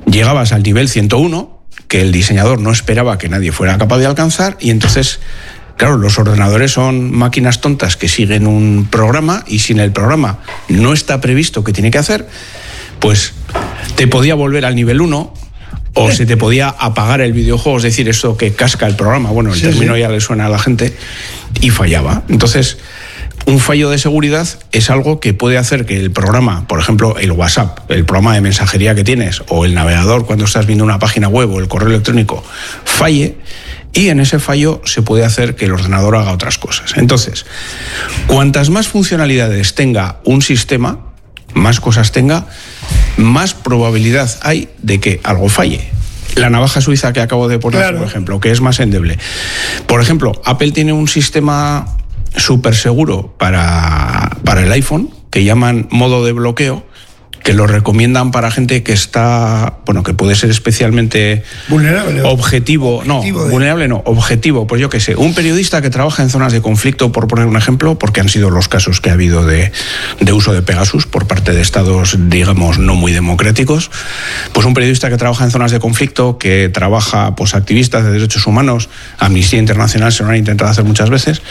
llegabas al nivel 101, que el diseñador no esperaba que nadie fuera capaz de alcanzar, y entonces, claro, los ordenadores son máquinas tontas que siguen un programa, y si en el programa no está previsto que tiene que hacer, pues te podía volver al nivel 1, o se te podía apagar el videojuego, es decir, eso que casca el programa, bueno, el término ya le suena a la gente, y fallaba. Entonces, un fallo de seguridad es algo que puede hacer que el programa, por ejemplo, el WhatsApp, el programa de mensajería que tienes, o el navegador cuando estás viendo una página web o el correo electrónico, falle, y en ese fallo se puede hacer que el ordenador haga otras cosas. Entonces, cuantas más funcionalidades tenga un sistema, más cosas tenga, más probabilidad hay de que algo falle. La navaja suiza que acabo de poner, claro, por ejemplo, que es más endeble. Por ejemplo, Apple tiene un sistema súper seguro para el iPhone, que llaman modo de bloqueo, que lo recomiendan para gente que está, bueno, que puede ser especialmente vulnerable, objetivo, no, vulnerable no, objetivo, pues yo qué sé, un periodista que trabaja en zonas de conflicto, por poner un ejemplo, porque han sido los casos que ha habido de uso de Pegasus por parte de estados, digamos, no muy democráticos, pues un periodista que trabaja en zonas de conflicto, que trabaja, pues activistas de derechos humanos, Amnistía Internacional se lo han intentado hacer muchas veces,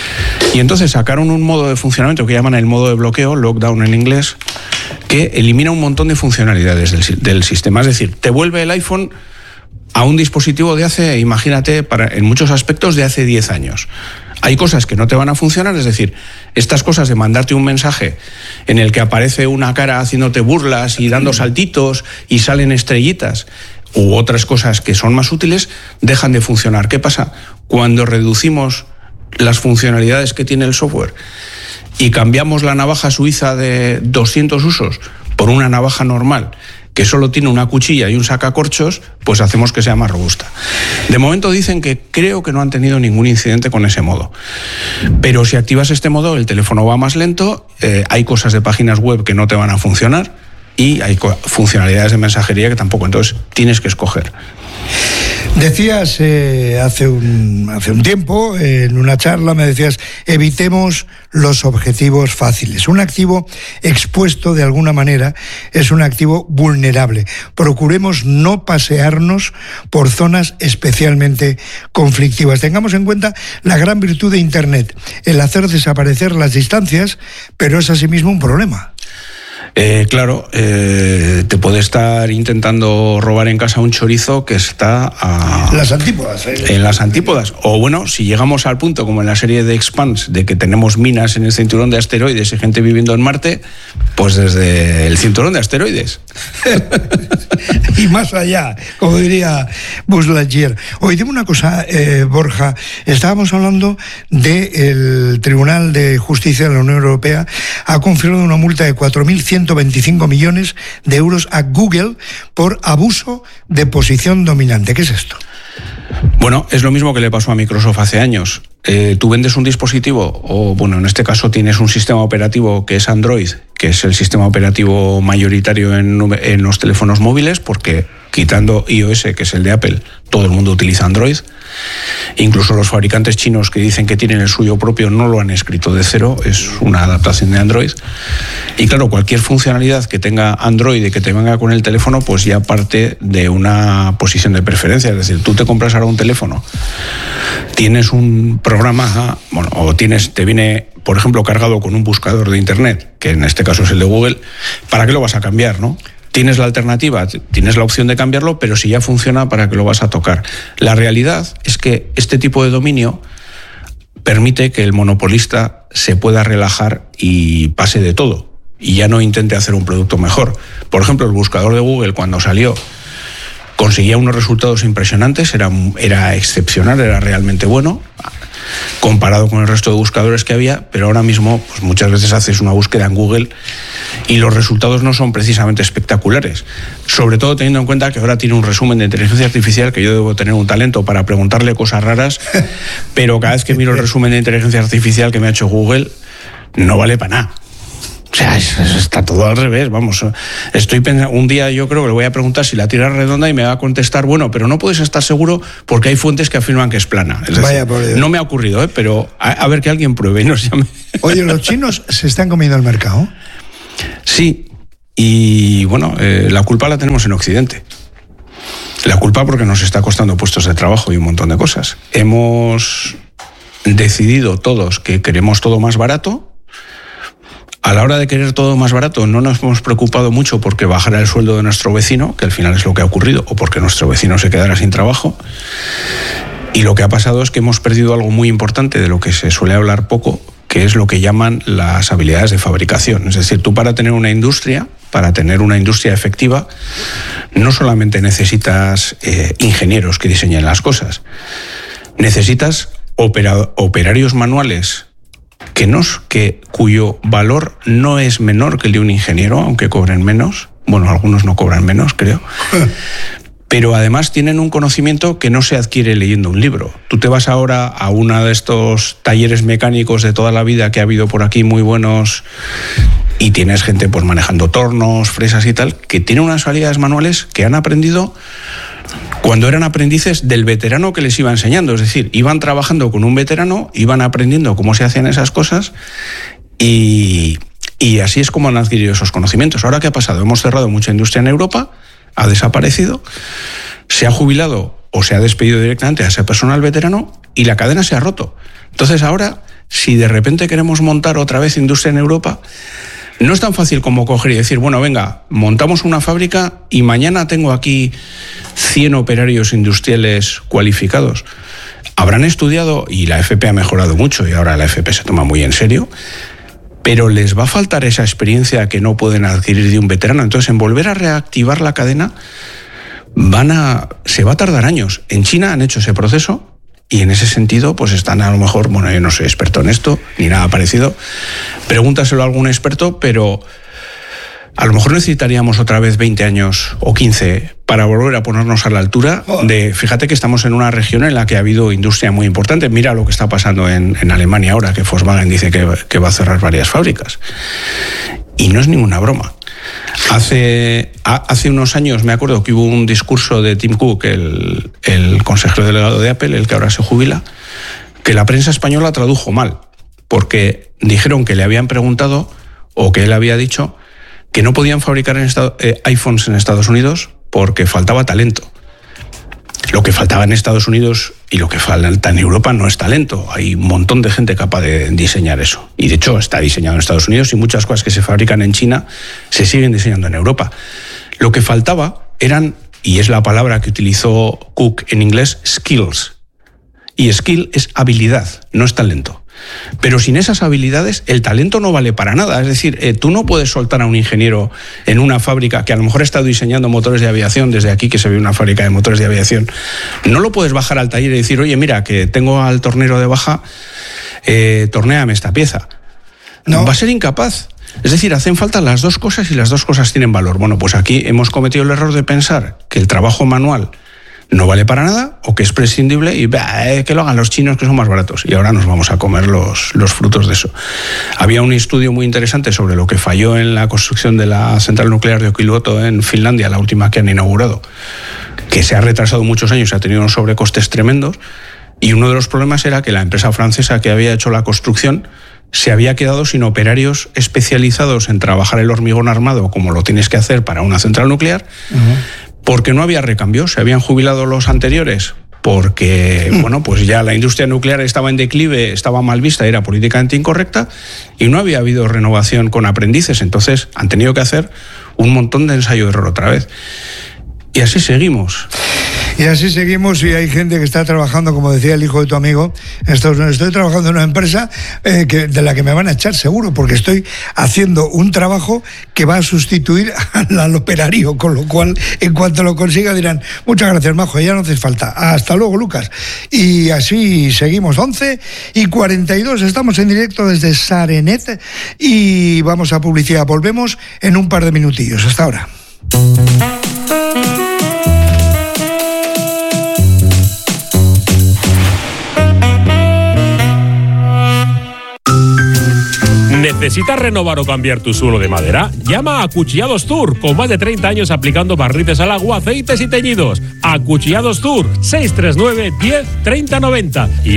y entonces sacaron un modo de funcionamiento que llaman el modo de bloqueo, lockdown en inglés, que elimina un montón de funcionalidades del sistema. Es decir, te vuelve el iPhone a un dispositivo de hace, imagínate, en muchos aspectos de hace 10 años. Hay cosas que no te van a funcionar, es decir, estas cosas de mandarte un mensaje en el que aparece una cara haciéndote burlas y dando saltitos y salen estrellitas, u otras cosas que son más útiles, dejan de funcionar. ¿Qué pasa? Cuando reducimos las funcionalidades que tiene el software y cambiamos la navaja suiza de 200 usos por una navaja normal que solo tiene una cuchilla y un sacacorchos, pues hacemos que sea más robusta. De momento dicen que creo que no han tenido ningún incidente con ese modo. Pero si activas este modo, el teléfono va más lento, hay cosas de páginas web que no te van a funcionar y hay funcionalidades de mensajería que tampoco. Entonces tienes que escoger. Decías hace un tiempo, en una charla, me decías, evitemos los objetivos fáciles. Un activo expuesto de alguna manera es un activo vulnerable. Procuremos no pasearnos por zonas especialmente conflictivas. Tengamos en cuenta la gran virtud de Internet, el hacer desaparecer las distancias, pero es asimismo un problema. Claro, te puede estar intentando robar en casa un chorizo que está las antípodas, en las antípodas. O bueno, si llegamos al punto, como en la serie de Expanse, de que tenemos minas en el cinturón de asteroides y gente viviendo en Marte, pues desde el cinturón de asteroides. Y más allá, como diría Buzz Lightyear. Oye, dime una cosa, Borja, estábamos hablando del Tribunal de Justicia de la Unión Europea, ha confirmado una multa de 4.125 millones de euros a Google por abuso de posición dominante. ¿Qué es esto? Bueno, es lo mismo que le pasó a Microsoft hace años. Tú vendes un dispositivo, o bueno, en este caso tienes un sistema operativo que es Android, que es el sistema operativo mayoritario en los teléfonos móviles, porque quitando iOS, que es el de Apple, todo el mundo utiliza Android. Incluso los fabricantes chinos que dicen que tienen el suyo propio no lo han escrito de cero, es una adaptación de Android. Y claro, cualquier funcionalidad que tenga Android y que te venga con el teléfono, pues ya parte de una posición de preferencia. Es decir, tú te compras ahora un teléfono, tienes un programa, bueno, o te viene, por ejemplo, cargado con un buscador de Internet, que en este caso es el de Google, ¿para qué lo vas a cambiar, no? Tienes la alternativa, tienes la opción de cambiarlo, pero si ya funciona, ¿para qué lo vas a tocar? La realidad es que este tipo de dominio permite que el monopolista se pueda relajar y pase de todo, y ya no intente hacer un producto mejor. Por ejemplo, el buscador de Google, cuando salió, conseguía unos resultados impresionantes, era excepcional, era realmente bueno, comparado con el resto de buscadores que había, pero ahora mismo pues muchas veces haces una búsqueda en Google y los resultados no son precisamente espectaculares, sobre todo teniendo en cuenta que ahora tiene un resumen de inteligencia artificial, que yo debo tener un talento para preguntarle cosas raras, pero cada vez que miro el resumen de inteligencia artificial que me ha hecho Google, no vale para nada. O sea, está todo al revés, vamos. Estoy pensando, un día yo creo que le voy a preguntar si la Tierra es redonda y me va a contestar, bueno, pero no puedes estar seguro porque hay fuentes que afirman que es plana. Es decir, vaya por Dios. No me ha ocurrido, pero a ver que alguien pruebe y nos llame. Oye, ¿los chinos se están comiendo el mercado? Sí, y bueno, la culpa la tenemos en Occidente. La culpa porque nos está costando puestos de trabajo y un montón de cosas. Hemos decidido todos que queremos todo más barato. A la hora de querer todo más barato no nos hemos preocupado mucho porque bajara el sueldo de nuestro vecino, que al final es lo que ha ocurrido, o porque nuestro vecino se quedara sin trabajo. Y lo que ha pasado es que hemos perdido algo muy importante de lo que se suele hablar poco, que es lo que llaman las habilidades de fabricación. Es decir, tú para tener una industria efectiva, no solamente necesitas ingenieros que diseñen las cosas, necesitas operarios manuales cuyo valor no es menor que el de un ingeniero, aunque cobren menos. Bueno, algunos no cobran menos, creo. Pero además tienen un conocimiento que no se adquiere leyendo un libro. Tú te vas ahora a uno de estos talleres mecánicos de toda la vida que ha habido por aquí muy buenos y tienes gente pues manejando tornos, fresas y tal, que tiene unas habilidades manuales que han aprendido cuando eran aprendices del veterano que les iba enseñando. Es decir, iban trabajando con un veterano, iban aprendiendo cómo se hacían esas cosas y así es como han adquirido esos conocimientos. Ahora, ¿qué ha pasado? Hemos cerrado mucha industria en Europa, ha desaparecido, se ha jubilado o se ha despedido directamente a ese personal veterano y la cadena se ha roto. Entonces ahora, si de repente queremos montar otra vez industria en Europa, no es tan fácil como coger y decir, bueno, venga, montamos una fábrica y mañana tengo aquí 100 operarios industriales cualificados. Habrán estudiado, y la FP ha mejorado mucho y ahora la FP se toma muy en serio, pero les va a faltar esa experiencia que no pueden adquirir de un veterano. Entonces, en volver a reactivar la cadena, se va a tardar años. En China han hecho ese proceso y en ese sentido, pues están a lo mejor, bueno, yo no soy experto en esto, ni nada parecido, pregúntaselo a algún experto, pero a lo mejor necesitaríamos otra vez 20 años o 15 para volver a ponernos a la altura de... Fíjate que estamos en una región en la que ha habido industria muy importante. Mira lo que está pasando en Alemania ahora, que Volkswagen dice que va a cerrar varias fábricas. Y no es ninguna broma. Hace unos años me acuerdo que hubo un discurso de Tim Cook, el consejero delegado de Apple, el que ahora se jubila, que la prensa española tradujo mal, porque dijeron que le habían preguntado, o que él había dicho, que no podían fabricar iPhones en Estados Unidos porque faltaba talento. Lo que faltaba en Estados Unidos y lo que falta en Europa no es talento. Hay un montón de gente capaz de diseñar eso. Y de hecho está diseñado en Estados Unidos y muchas cosas que se fabrican en China se siguen diseñando en Europa. Lo que faltaba eran, y es la palabra que utilizó Cook en inglés, skills. Y skill es habilidad, no es talento. Pero sin esas habilidades, el talento no vale para nada. Es decir, tú no puedes soltar a un ingeniero en una fábrica que a lo mejor ha estado diseñando motores de aviación, desde aquí que se ve una fábrica de motores de aviación. No lo puedes bajar al taller y decir, oye, mira, que tengo al tornero de baja, tornéame esta pieza. No. Va a ser incapaz. Es decir, hacen falta las dos cosas y las dos cosas tienen valor. Bueno, pues aquí hemos cometido el error de pensar que el trabajo manual no vale para nada o que es prescindible y que lo hagan los chinos que son más baratos. Y ahora nos vamos a comer los frutos de eso. Había un estudio muy interesante sobre lo que falló en la construcción de la central nuclear de Olkiluoto en Finlandia, la última que han inaugurado, que se ha retrasado muchos años y ha tenido unos sobrecostes tremendos. Y uno de los problemas era que la empresa francesa que había hecho la construcción se había quedado sin operarios especializados en trabajar el hormigón armado como lo tienes que hacer para una central nuclear. Porque no había recambio, se habían jubilado los anteriores porque, bueno, pues ya la industria nuclear estaba en declive, estaba mal vista, era políticamente incorrecta y no había habido renovación con aprendices. Entonces han tenido que hacer un montón de ensayo de error otra vez. Y así seguimos. Y así seguimos y hay gente que está trabajando, como decía el hijo de tu amigo, en Estados Unidos. Estoy trabajando en una empresa de la que me van a echar seguro, porque estoy haciendo un trabajo que va a sustituir al operario, con lo cual, en cuanto lo consiga, dirán, muchas gracias, Majo, ya no haces falta. Hasta luego, Lucas. Y así seguimos, 11:42, estamos en directo desde Sarenet y vamos a publicidad. Volvemos en un par de minutillos. Hasta ahora. ¿Necesitas renovar o cambiar tu suelo de madera? Llama a Acuchillados Tour, con más de 30 años aplicando barnices al agua, aceites y teñidos. Acuchillados Tour, 639 10 30 90 y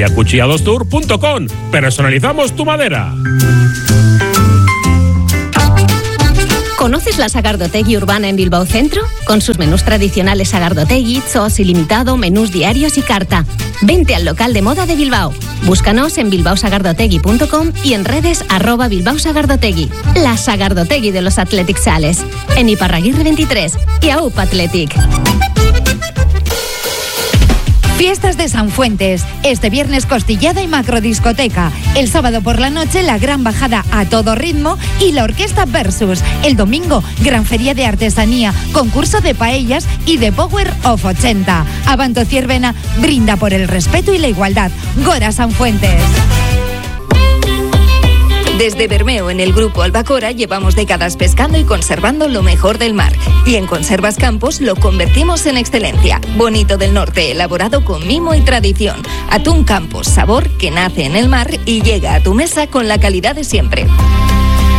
¿Conoces la Sagardotegui urbana en Bilbao Centro? Con sus menús tradicionales Sagardotegui, zoos ilimitado, menús diarios y carta. Vente al local de moda de Bilbao. Búscanos en bilbaosagardotegui.com y en redes @bilbaosagardotegui. La Sagardotegui de los Athletic Sales. En Iparraguirre 23 y AUP Athletic. Fiestas de San Fuentes. Este viernes costillada y macrodiscoteca. El sábado por la noche la gran bajada a todo ritmo y la orquesta Versus. El domingo gran feria de artesanía, concurso de paellas y de Power of 80. Abanto Ciervena brinda por el respeto y la igualdad. Gora San Fuentes. Desde Bermeo, en el Grupo Albacora, llevamos décadas pescando y conservando lo mejor del mar. Y en Conservas Campos lo convertimos en excelencia. Bonito del Norte, elaborado con mimo y tradición. Atún Campos, sabor que nace en el mar y llega a tu mesa con la calidad de siempre.